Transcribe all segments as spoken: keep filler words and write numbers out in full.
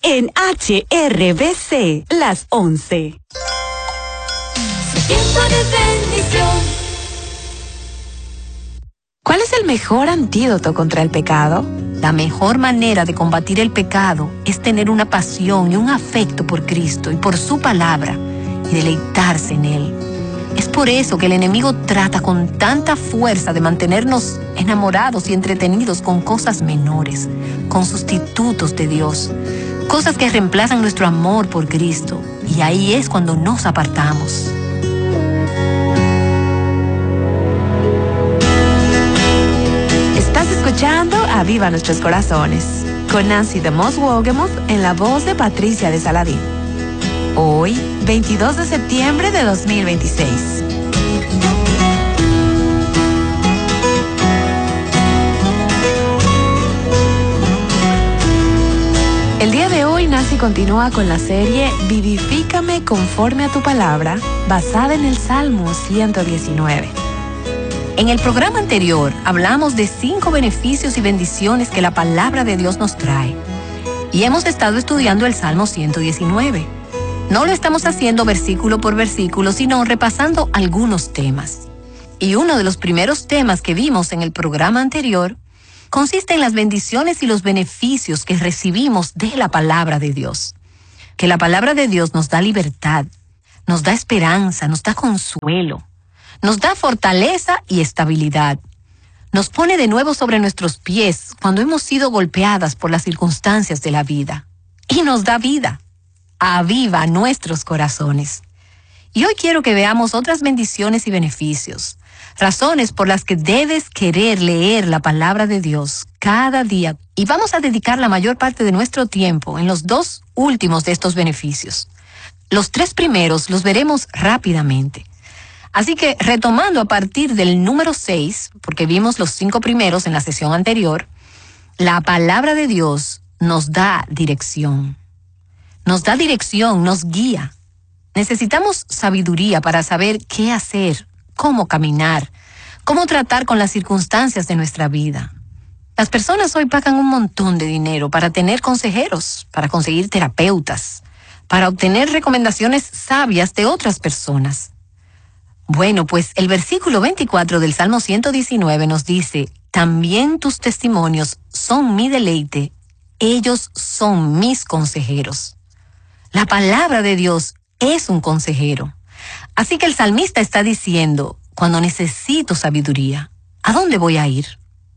en H R B C, las once. Tiempo de bendición. ¿Cuál es el mejor antídoto contra el pecado? La mejor manera de combatir el pecado es tener una pasión y un afecto por Cristo y por su palabra y deleitarse en Él. Es por eso que el enemigo trata con tanta fuerza de mantenernos enamorados y entretenidos con cosas menores, con sustitutos de Dios, cosas que reemplazan nuestro amor por Cristo, y ahí es cuando nos apartamos. Estás escuchando Aviva Nuestros Corazones con Nancy de Moss Wogemuth en la voz de Patricia de Saladín. Hoy, veintidós de septiembre de dos mil veintiséis. El día de hoy, Nancy continúa con la serie Vivifícame conforme a tu palabra, basada en el Salmo ciento diecinueve. En el programa anterior hablamos de cinco beneficios y bendiciones que la palabra de Dios nos trae. Y hemos estado estudiando el Salmo ciento diecinueve. No lo estamos haciendo versículo por versículo, sino repasando algunos temas. Y uno de los primeros temas que vimos en el programa anterior consiste en las bendiciones y los beneficios que recibimos de la palabra de Dios. Que la palabra de Dios nos da libertad, nos da esperanza, nos da consuelo, nos da fortaleza y estabilidad. Nos pone de nuevo sobre nuestros pies cuando hemos sido golpeadas por las circunstancias de la vida. Y nos da vida. Aviva nuestros corazones. Y hoy quiero que veamos otras bendiciones y beneficios, razones por las que debes querer leer la palabra de Dios cada día. Y vamos a dedicar la mayor parte de nuestro tiempo en los dos últimos de estos beneficios. Los tres primeros los veremos rápidamente. Así que, retomando a partir del número seis, porque vimos los cinco primeros en la sesión anterior, la palabra de Dios nos da dirección. Nos da dirección, nos guía. Necesitamos sabiduría para saber qué hacer, cómo caminar, cómo tratar con las circunstancias de nuestra vida. Las personas hoy pagan un montón de dinero para tener consejeros, para conseguir terapeutas, para obtener recomendaciones sabias de otras personas. Bueno, pues el versículo veinticuatro del Salmo ciento diecinueve nos dice: también tus testimonios son mi deleite, ellos son mis consejeros. La palabra de Dios es un consejero. Así que el salmista está diciendo: cuando necesito sabiduría, ¿a dónde voy a ir?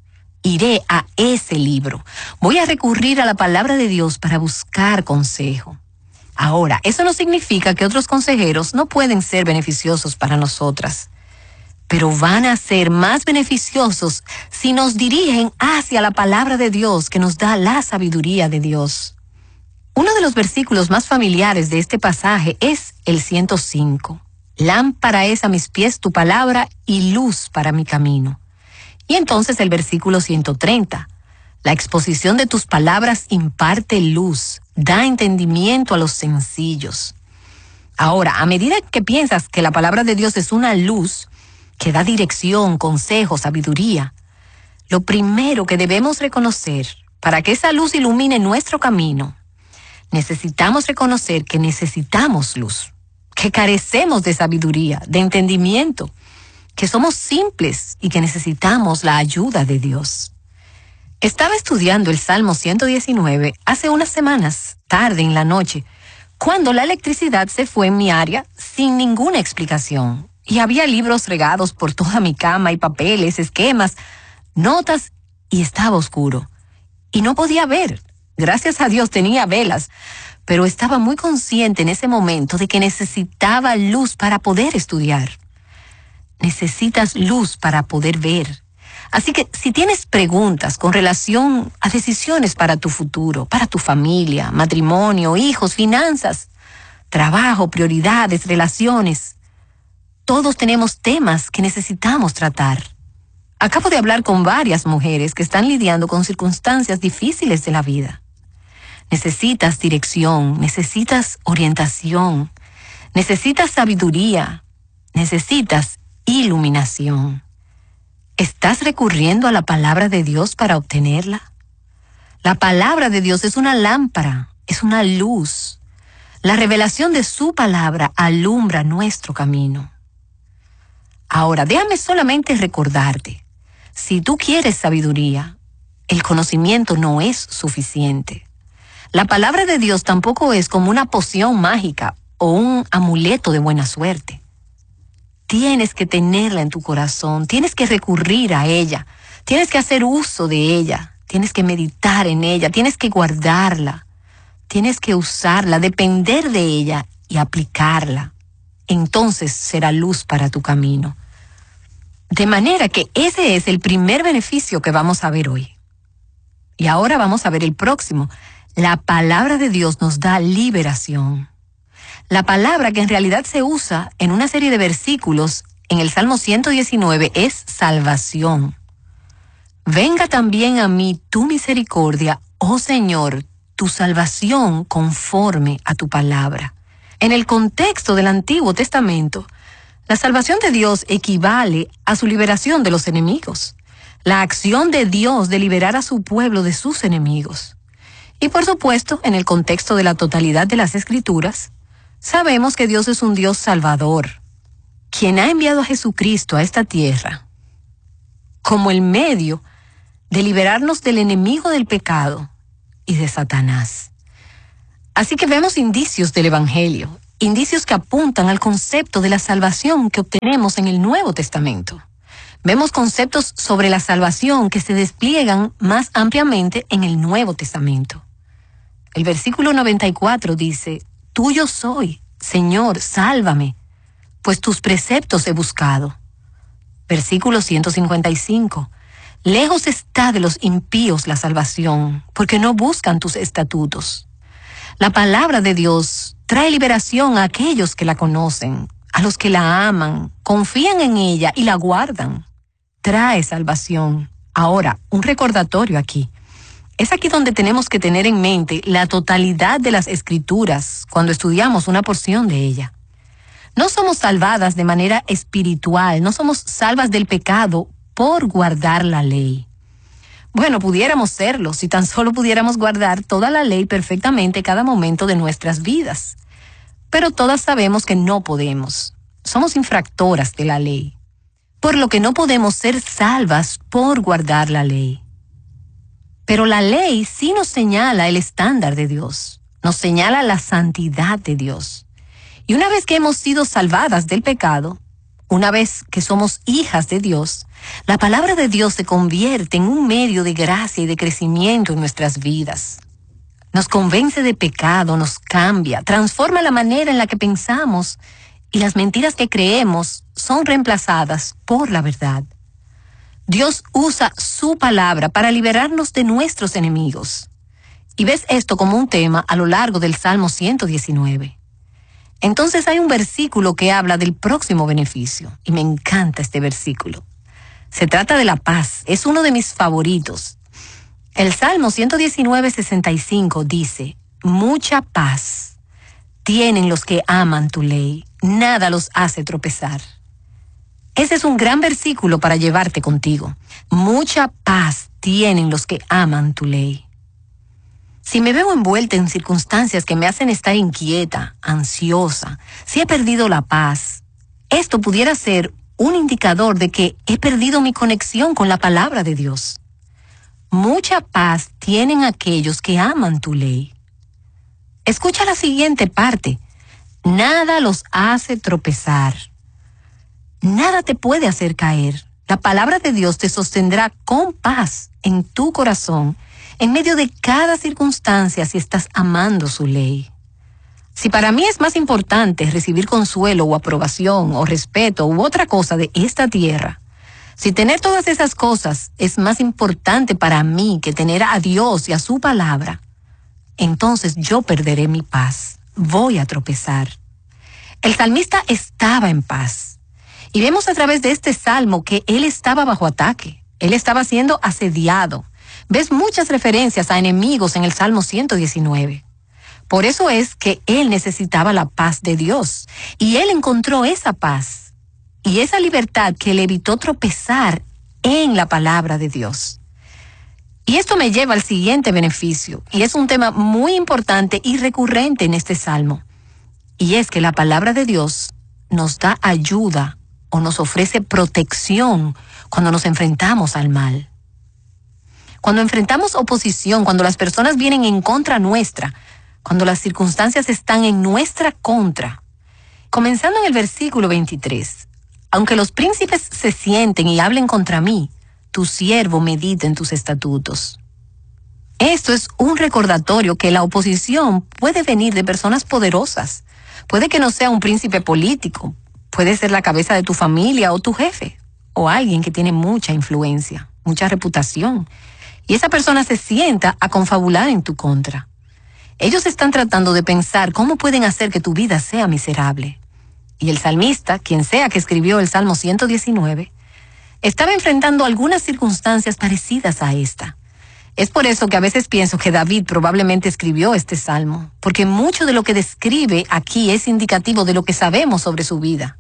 Iré a ese libro. Voy a recurrir a la palabra de Dios para buscar consejo. Ahora, eso no significa que otros consejeros no pueden ser beneficiosos para nosotras, pero van a ser más beneficiosos si nos dirigen hacia la palabra de Dios que nos da la sabiduría de Dios. Uno de los versículos más familiares de este pasaje es el ciento cinco. Lámpara es a mis pies tu palabra y luz para mi camino. Y entonces el versículo ciento treinta. La exposición de tus palabras imparte luz, da entendimiento a los sencillos. Ahora, a medida que piensas que la palabra de Dios es una luz que da dirección, consejo, sabiduría, lo primero que debemos reconocer para que esa luz ilumine nuestro camino, necesitamos reconocer que necesitamos luz, que carecemos de sabiduría, de entendimiento, que somos simples y que necesitamos la ayuda de Dios. Estaba estudiando el Salmo ciento diecinueve hace unas semanas, tarde en la noche, cuando la electricidad se fue en mi área sin ninguna explicación. Y había libros regados por toda mi cama y papeles, esquemas, notas, y estaba oscuro. Y no podía ver. Gracias a Dios tenía velas, pero estaba muy consciente en ese momento de que necesitaba luz para poder estudiar. Necesitas luz para poder ver. Así que si tienes preguntas con relación a decisiones para tu futuro, para tu familia, matrimonio, hijos, finanzas, trabajo, prioridades, relaciones, todos tenemos temas que necesitamos tratar. Acabo de hablar con varias mujeres que están lidiando con circunstancias difíciles de la vida. Necesitas dirección, necesitas orientación, necesitas sabiduría, necesitas iluminación. ¿Estás recurriendo a la palabra de Dios para obtenerla? La palabra de Dios es una lámpara, es una luz. La revelación de su palabra alumbra nuestro camino. Ahora, déjame solamente recordarte, si tú quieres sabiduría, el conocimiento no es suficiente. La palabra de Dios tampoco es como una poción mágica o un amuleto de buena suerte. Tienes que tenerla en tu corazón, tienes que recurrir a ella, tienes que hacer uso de ella, tienes que meditar en ella, tienes que guardarla, tienes que usarla, depender de ella y aplicarla. Entonces será luz para tu camino. De manera que ese es el primer beneficio que vamos a ver hoy. Y ahora vamos a ver el próximo. La palabra de Dios nos da liberación. La palabra que en realidad se usa en una serie de versículos en el Salmo ciento diecinueve es salvación. Venga también a mí tu misericordia, oh Señor, tu salvación conforme a tu palabra. En el contexto del Antiguo Testamento, la salvación de Dios equivale a su liberación de los enemigos, la acción de Dios de liberar a su pueblo de sus enemigos. Y por supuesto, en el contexto de la totalidad de las Escrituras, sabemos que Dios es un Dios salvador, quien ha enviado a Jesucristo a esta tierra como el medio de liberarnos del enemigo del pecado y de Satanás. Así que vemos indicios del Evangelio, indicios que apuntan al concepto de la salvación que obtenemos en el Nuevo Testamento. Vemos conceptos sobre la salvación que se despliegan más ampliamente en el Nuevo Testamento. El versículo noventa y cuatro dice: Tuyo soy, Señor, sálvame, pues tus preceptos he buscado. Versículo ciento cincuenta y cinco. Lejos está de los impíos la salvación, porque no buscan tus estatutos. La palabra de Dios trae liberación a aquellos que la conocen, a los que la aman, confían en ella y la guardan. Trae salvación. Ahora, un recordatorio aquí. Es aquí donde tenemos que tener en mente la totalidad de las Escrituras cuando estudiamos una porción de ella. No somos salvadas de manera espiritual, no somos salvas del pecado por guardar la ley. Bueno, pudiéramos serlo si tan solo pudiéramos guardar toda la ley perfectamente cada momento de nuestras vidas. Pero todas sabemos que no podemos. Somos infractoras de la ley. Por lo que no podemos ser salvas por guardar la ley. Pero la ley sí nos señala el estándar de Dios, nos señala la santidad de Dios. Y una vez que hemos sido salvadas del pecado, una vez que somos hijas de Dios, la palabra de Dios se convierte en un medio de gracia y de crecimiento en nuestras vidas. Nos convence de pecado, nos cambia, transforma la manera en la que pensamos y las mentiras que creemos son reemplazadas por la verdad. Dios usa su palabra para liberarnos de nuestros enemigos. Y ves esto como un tema a lo largo del Salmo ciento diecinueve. Entonces hay un versículo que habla del próximo beneficio, y me encanta este versículo. Se trata de la paz, es uno de mis favoritos. El Salmo ciento diecinueve, sesenta y cinco dice: mucha paz tienen los que aman tu ley, nada los hace tropezar. Ese es un gran versículo para llevarte contigo. Mucha paz tienen los que aman tu ley. Si me veo envuelta en circunstancias que me hacen estar inquieta, ansiosa, si he perdido la paz, esto pudiera ser un indicador de que he perdido mi conexión con la palabra de Dios. Mucha paz tienen aquellos que aman tu ley. Escucha la siguiente parte. Nada los hace tropezar. Nada te puede hacer caer. La palabra de Dios te sostendrá con paz en tu corazón en medio de cada circunstancia si estás amando su ley. Si para mí es más importante recibir consuelo o aprobación o respeto u otra cosa de esta tierra, si tener todas esas cosas es más importante para mí que tener a Dios y a su palabra, entonces yo perderé mi paz, voy a tropezar. El salmista estaba en paz. Y vemos a través de este salmo que él estaba bajo ataque, él estaba siendo asediado. Ves muchas referencias a enemigos en el Salmo ciento diecinueve. Por eso es que él necesitaba la paz de Dios. Y él encontró esa paz y esa libertad que le evitó tropezar en la palabra de Dios. Y esto me lleva al siguiente beneficio, y es un tema muy importante y recurrente en este salmo. Y es que la palabra de Dios nos da ayuda o nos ofrece protección cuando nos enfrentamos al mal. Cuando enfrentamos oposición, cuando las personas vienen en contra nuestra, cuando las circunstancias están en nuestra contra. Comenzando en el versículo veintitrés, aunque los príncipes se sienten y hablen contra mí, tu siervo medita en tus estatutos. Esto es un recordatorio que la oposición puede venir de personas poderosas. Puede que no sea un príncipe político, puede ser la cabeza de tu familia o tu jefe, o alguien que tiene mucha influencia, mucha reputación. Y esa persona se sienta a confabular en tu contra. Ellos están tratando de pensar cómo pueden hacer que tu vida sea miserable. Y el salmista, quien sea que escribió el Salmo ciento diecinueve, estaba enfrentando algunas circunstancias parecidas a esta. Es por eso que a veces pienso que David probablemente escribió este salmo, porque mucho de lo que describe aquí es indicativo de lo que sabemos sobre su vida.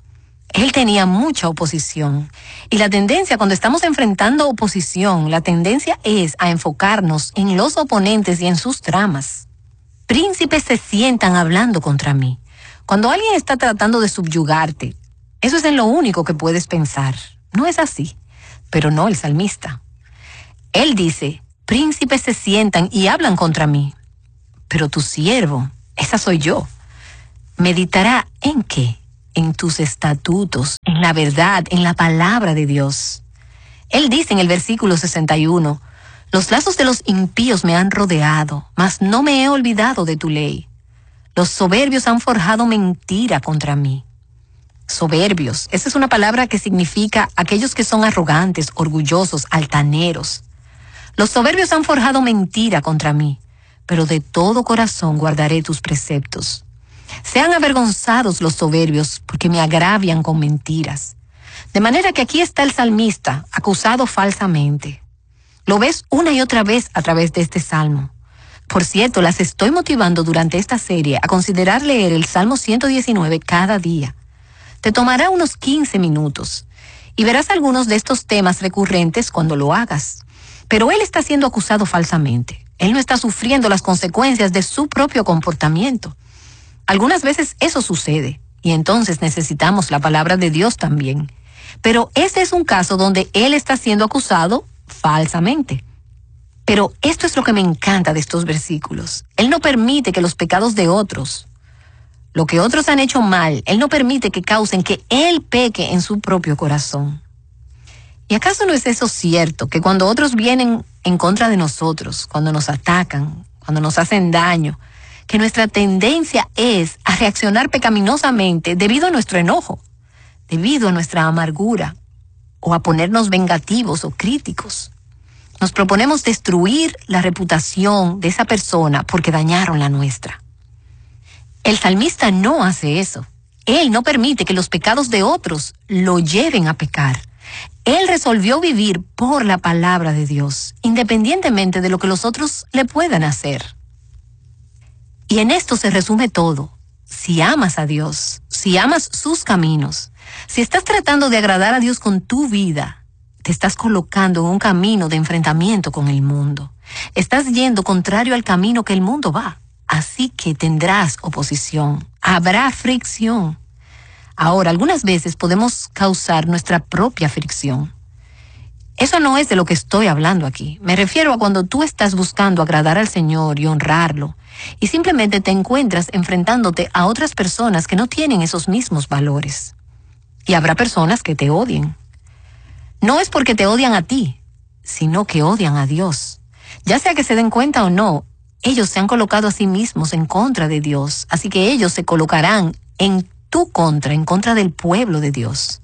Él tenía mucha oposición, y la tendencia cuando estamos enfrentando oposición, la tendencia es a enfocarnos en los oponentes y en sus tramas. Príncipes se sientan hablando contra mí. Cuando alguien está tratando de subyugarte, eso es en lo único que puedes pensar. No es así, pero no el salmista. Él dice, príncipes se sientan y hablan contra mí, pero tu siervo, esa soy yo, meditará ¿en qué? En tus estatutos, en la verdad, en la palabra de Dios. Él dice en el versículo sesenta y uno, los lazos de los impíos me han rodeado, mas no me he olvidado de tu ley. Los soberbios han forjado mentira contra mí. Soberbios, esa es una palabra que significa aquellos que son arrogantes, orgullosos, altaneros. Los soberbios han forjado mentira contra mí, pero de todo corazón guardaré tus preceptos. Sean avergonzados los soberbios, porque me agravian con mentiras. De manera que aquí está el salmista, acusado falsamente. Lo ves una y otra vez a través de este salmo. Por cierto, las estoy motivando durante esta serie a considerar leer el Salmo ciento diecinueve cada día. Te tomará unos quince minutos y verás algunos de estos temas recurrentes cuando lo hagas. Pero él está siendo acusado falsamente. Él no está sufriendo las consecuencias de su propio comportamiento. Algunas veces eso sucede y entonces necesitamos la palabra de Dios también. Pero ese es un caso donde él está siendo acusado falsamente. Pero esto es lo que me encanta de estos versículos. Él no permite que los pecados de otros, lo que otros han hecho mal, él no permite que causen que él peque en su propio corazón. ¿Y acaso no es eso cierto, que cuando otros vienen en contra de nosotros, cuando nos atacan, cuando nos hacen daño, que nuestra tendencia es a reaccionar pecaminosamente debido a nuestro enojo, debido a nuestra amargura, o a ponernos vengativos o críticos? Nos proponemos destruir la reputación de esa persona porque dañaron la nuestra. El salmista no hace eso. Él no permite que los pecados de otros lo lleven a pecar. Él resolvió vivir por la palabra de Dios, independientemente de lo que los otros le puedan hacer. Y en esto se resume todo. Si amas a Dios, si amas sus caminos, si estás tratando de agradar a Dios con tu vida, te estás colocando en un camino de enfrentamiento con el mundo. Estás yendo contrario al camino que el mundo va. Así que tendrás oposición. Habrá fricción. Ahora, algunas veces podemos causar nuestra propia fricción. Eso no es de lo que estoy hablando aquí. Me refiero a cuando tú estás buscando agradar al Señor y honrarlo, y simplemente te encuentras enfrentándote a otras personas que no tienen esos mismos valores. Y habrá personas que te odien. No es porque te odian a ti, sino que odian a Dios. Ya sea que se den cuenta o no, ellos se han colocado a sí mismos en contra de Dios, así que ellos se colocarán en tu contra, en contra del pueblo de Dios.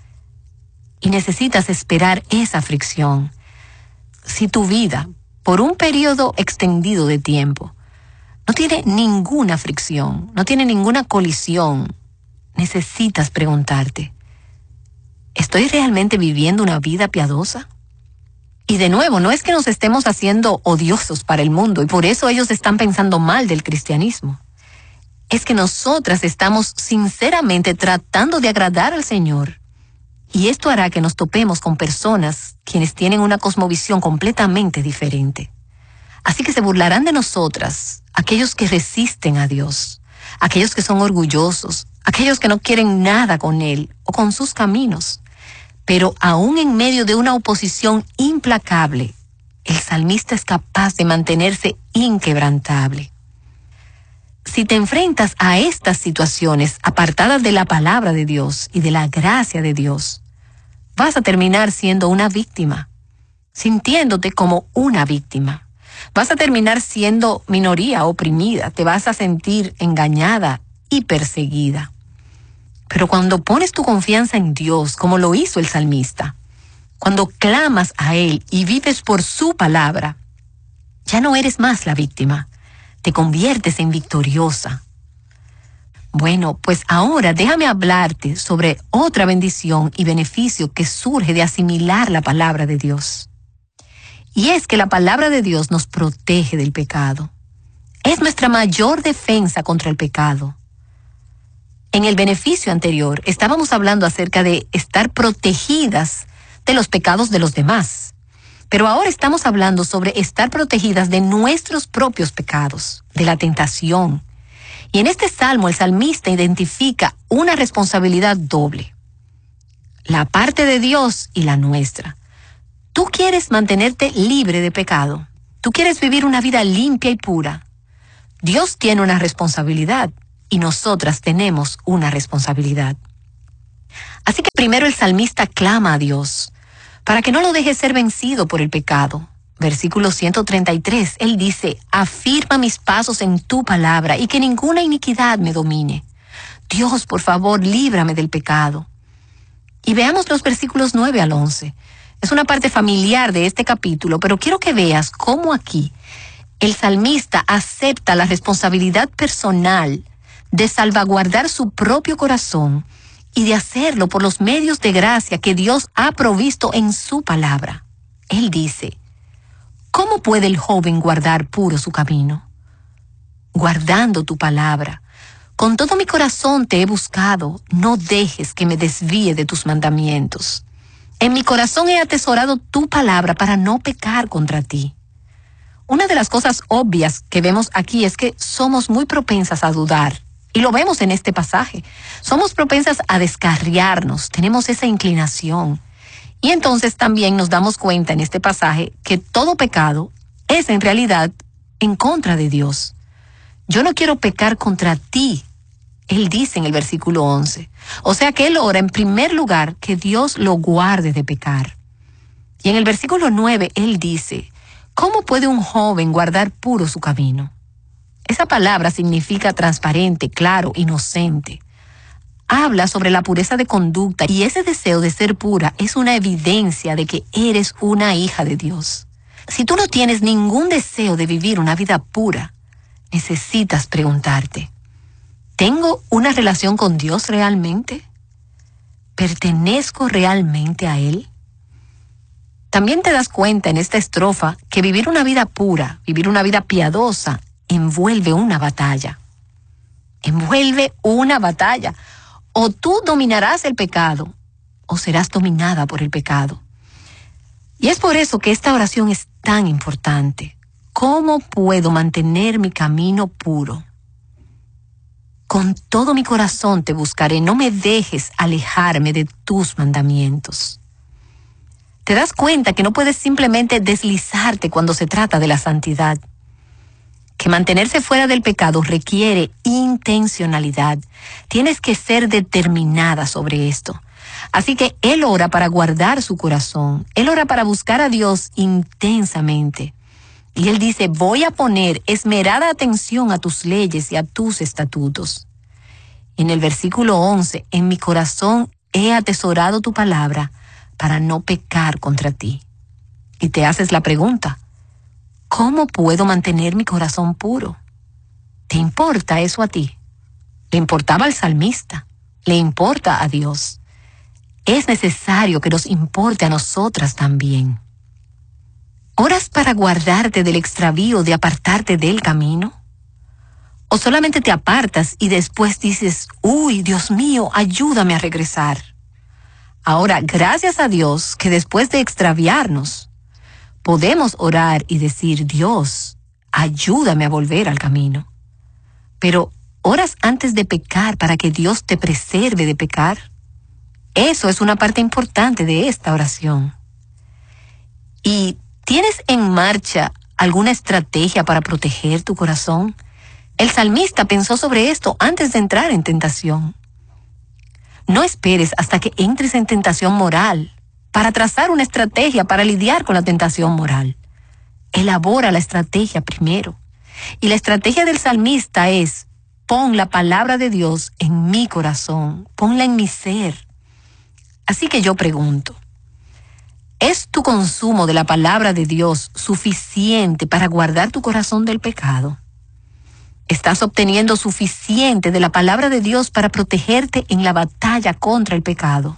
Y necesitas esperar esa fricción. Si tu vida, por un periodo extendido de tiempo, no tiene ninguna fricción, no tiene ninguna colisión, necesitas preguntarte, ¿estoy realmente viviendo una vida piadosa? Y de nuevo, no es que nos estemos haciendo odiosos para el mundo y por eso ellos están pensando mal del cristianismo. Es que nosotras estamos sinceramente tratando de agradar al Señor Y esto hará que nos topemos con personas quienes tienen una cosmovisión completamente diferente. Así que se burlarán de nosotras, aquellos que resisten a Dios, aquellos que son orgullosos, aquellos que no quieren nada con Él o con sus caminos. Pero aún en medio de una oposición implacable, el salmista es capaz de mantenerse inquebrantable. Si te enfrentas a estas situaciones apartadas de la palabra de Dios y de la gracia de Dios, vas a terminar siendo una víctima, sintiéndote como una víctima. Vas a terminar siendo minoría oprimida, te vas a sentir engañada y perseguida. Pero cuando pones tu confianza en Dios, como lo hizo el salmista, cuando clamas a Él y vives por su palabra, ya no eres más la víctima, te conviertes en victoriosa. Bueno, pues ahora déjame hablarte sobre otra bendición y beneficio que surge de asimilar la palabra de Dios. Y es que la palabra de Dios nos protege del pecado. Es nuestra mayor defensa contra el pecado. En el beneficio anterior estábamos hablando acerca de estar protegidas de los pecados de los demás. Pero ahora estamos hablando sobre estar protegidas de nuestros propios pecados, de la tentación. Y en este salmo el salmista identifica una responsabilidad doble: la parte de Dios y la nuestra. Tú quieres mantenerte libre de pecado. Tú quieres vivir una vida limpia y pura. Dios tiene una responsabilidad y nosotras tenemos una responsabilidad. Así que primero el salmista clama a Dios para que no lo deje ser vencido por el pecado. Versículo ciento treinta y tres, él dice: afirma mis pasos en tu palabra y que ninguna iniquidad me domine. Dios, por favor, líbrame del pecado. Y veamos los versículos nueve al once. Es una parte familiar de este capítulo, pero quiero que veas cómo aquí el salmista acepta la responsabilidad personal de salvaguardar su propio corazón y de hacerlo por los medios de gracia que Dios ha provisto en su palabra. Él dice: ¿cómo puede el joven guardar puro su camino? Guardando tu palabra. Con todo mi corazón te he buscado, no dejes que me desvíe de tus mandamientos. En mi corazón he atesorado tu palabra para no pecar contra ti. Una de las cosas obvias que vemos aquí es que somos muy propensas a dudar. Y lo vemos en este pasaje. Somos propensas a descarriarnos, tenemos esa inclinación. Y entonces también nos damos cuenta en este pasaje que todo pecado es en realidad en contra de Dios. Yo no quiero pecar contra ti, él dice en el versículo once. O sea que él ora en primer lugar que Dios lo guarde de pecar. Y en el versículo nueve él dice: ¿cómo puede un joven guardar puro su camino? Esa palabra significa transparente, claro, inocente. Habla sobre la pureza de conducta y ese deseo de ser pura es una evidencia de que eres una hija de Dios. Si tú no tienes ningún deseo de vivir una vida pura, necesitas preguntarte: ¿tengo una relación con Dios realmente? ¿Pertenezco realmente a Él? También te das cuenta en esta estrofa que vivir una vida pura, vivir una vida piadosa, envuelve una batalla. Envuelve una batalla. O tú dominarás el pecado, o serás dominada por el pecado. Y es por eso que esta oración es tan importante. ¿Cómo puedo mantener mi camino puro? Con todo mi corazón te buscaré, no me dejes alejarme de tus mandamientos. Te das cuenta que no puedes simplemente deslizarte cuando se trata de la santidad. Que mantenerse fuera del pecado requiere intencionalidad. Tienes que ser determinada sobre esto. Así que él ora para guardar su corazón. Él ora para buscar a Dios intensamente. Y él dice: voy a poner esmerada atención a tus leyes y a tus estatutos. En el versículo once, en mi corazón he atesorado tu palabra para no pecar contra ti. Y te haces la pregunta: ¿cómo puedo mantener mi corazón puro? ¿Te importa eso a ti? ¿Le importaba al salmista? ¿Le importa a Dios? Es necesario que nos importe a nosotras también. ¿Oras para guardarte del extravío de apartarte del camino? ¿O solamente te apartas y después dices: uy, Dios mío, ayúdame a regresar? Ahora, gracias a Dios que después de extraviarnos, podemos orar y decir, Dios, ayúdame a volver al camino. Pero, ¿oras antes de pecar para que Dios te preserve de pecar? Eso es una parte importante de esta oración. ¿Y tienes en marcha alguna estrategia para proteger tu corazón? El salmista pensó sobre esto antes de entrar en tentación. No esperes hasta que entres en tentación moral para trazar una estrategia para lidiar con la tentación moral. Elabora la estrategia primero. Y la estrategia del salmista es: pon la palabra de Dios en mi corazón, ponla en mi ser. Así que yo pregunto, ¿es tu consumo de la palabra de Dios suficiente para guardar tu corazón del pecado? ¿Estás obteniendo suficiente de la palabra de Dios para protegerte en la batalla contra el pecado?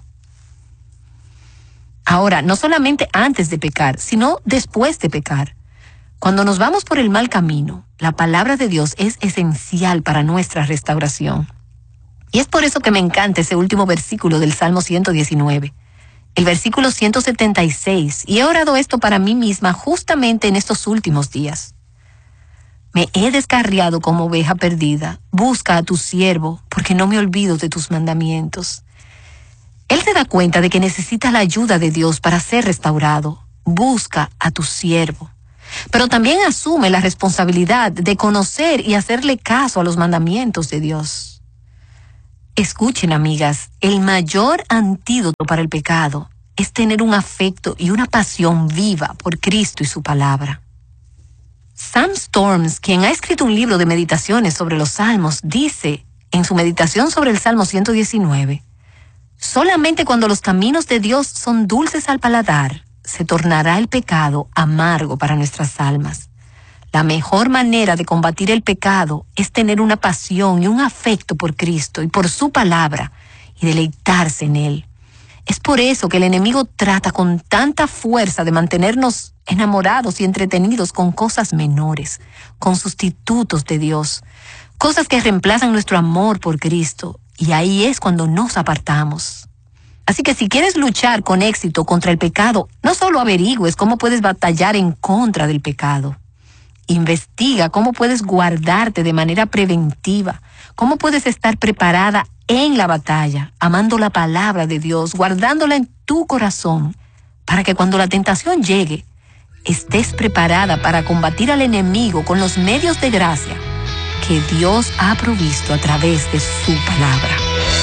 Ahora, no solamente antes de pecar, sino después de pecar. Cuando nos vamos por el mal camino, la palabra de Dios es esencial para nuestra restauración. Y es por eso que me encanta ese último versículo del Salmo ciento diecinueve, el versículo ciento setenta y seis, y he orado esto para mí misma justamente en estos últimos días. Me he descarriado como oveja perdida. Busca a tu siervo, porque no me olvido de tus mandamientos. Él se da cuenta de que necesita la ayuda de Dios para ser restaurado. Busca a tu siervo. Pero también asume la responsabilidad de conocer y hacerle caso a los mandamientos de Dios. Escuchen, amigas, el mayor antídoto para el pecado es tener un afecto y una pasión viva por Cristo y su palabra. Sam Storms, quien ha escrito un libro de meditaciones sobre los salmos, dice en su meditación sobre el Salmo ciento diecinueve, solamente cuando los caminos de Dios son dulces al paladar, se tornará el pecado amargo para nuestras almas. La mejor manera de combatir el pecado es tener una pasión y un afecto por Cristo y por su palabra y deleitarse en Él. Es por eso que el enemigo trata con tanta fuerza de mantenernos enamorados y entretenidos con cosas menores, con sustitutos de Dios, cosas que reemplazan nuestro amor por Cristo, y ahí es cuando nos apartamos. Así que si quieres luchar con éxito contra el pecado, no solo averigües cómo puedes batallar en contra del pecado. Investiga cómo puedes guardarte de manera preventiva, cómo puedes estar preparada en la batalla, amando la palabra de Dios, guardándola en tu corazón, para que cuando la tentación llegue, estés preparada para combatir al enemigo con los medios de gracia que Dios ha provisto a través de su palabra.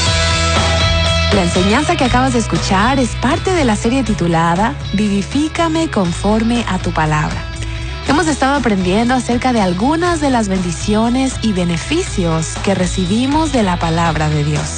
La enseñanza que acabas de escuchar es parte de la serie titulada Vivifícame conforme a tu palabra. Hemos estado aprendiendo acerca de algunas de las bendiciones y beneficios que recibimos de la palabra de Dios.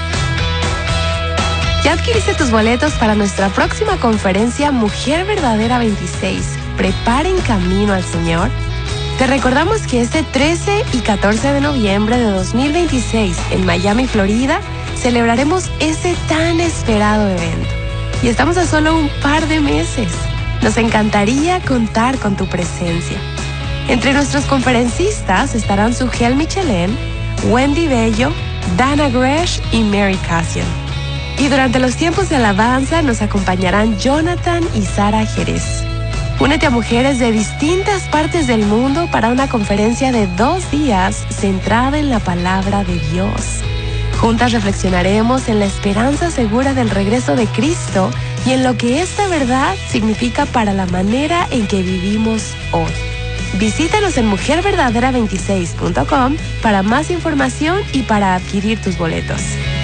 ¿Ya adquiriste tus boletos para nuestra próxima conferencia Mujer Verdadera veintiséis? Preparen camino al Señor. Te recordamos que este trece y catorce de noviembre de dos mil veintiséis en Miami, Florida, celebraremos ese tan esperado evento. Y estamos a solo un par de meses. Nos encantaría contar con tu presencia. Entre nuestros conferencistas estarán Sugel Michelén, Wendy Bello, Dana Gresh y Mary Cassian. Y durante los tiempos de alabanza nos acompañarán Jonathan y Sara Jerez. Únete a mujeres de distintas partes del mundo para una conferencia de dos días centrada en la palabra de Dios. Juntas reflexionaremos en la esperanza segura del regreso de Cristo y en lo que esta verdad significa para la manera en que vivimos hoy. Visítanos en mujer verdadera veintiséis punto com para más información y para adquirir tus boletos.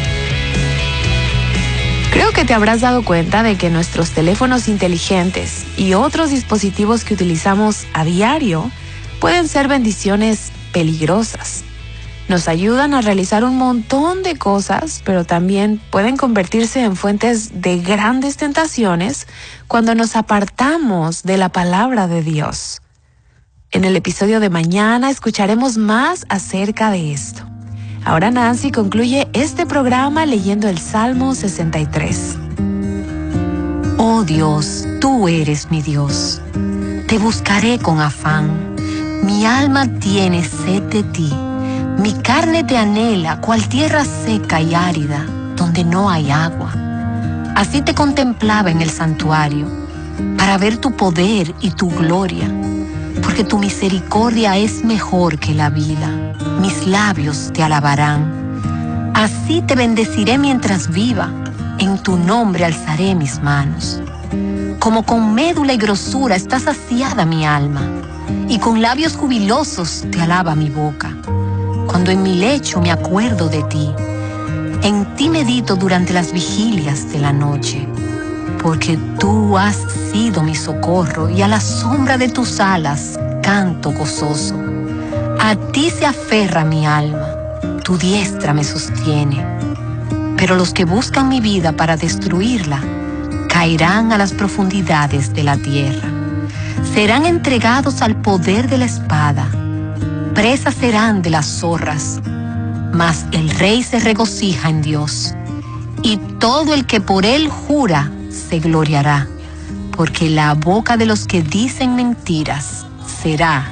Creo que te habrás dado cuenta de que nuestros teléfonos inteligentes y otros dispositivos que utilizamos a diario pueden ser bendiciones peligrosas. Nos ayudan a realizar un montón de cosas, pero también pueden convertirse en fuentes de grandes tentaciones cuando nos apartamos de la palabra de Dios. En el episodio de mañana escucharemos más acerca de esto. Ahora Nancy concluye este programa leyendo el Salmo sesenta y tres. Oh Dios, tú eres mi Dios. Te buscaré con afán. Mi alma tiene sed de ti. Mi carne te anhela, cual tierra seca y árida, donde no hay agua. Así te contemplaba en el santuario, para ver tu poder y tu gloria, porque tu misericordia es mejor que la vida. Mis labios te alabarán. Así te bendeciré mientras viva, en tu nombre alzaré mis manos. Como con médula y grosura está saciada mi alma, y con labios jubilosos te alaba mi boca. Cuando en mi lecho me acuerdo de ti, en ti medito durante las vigilias de la noche, porque tú has sido mi socorro y a la sombra de tus alas canto gozoso. A ti se aferra mi alma, tu diestra me sostiene. Pero los que buscan mi vida para destruirla, caerán a las profundidades de la tierra. Serán entregados al poder de la espada, presas serán de las zorras. Mas el rey se regocija en Dios, y todo el que por él jura se gloriará, porque la boca de los que dicen mentiras será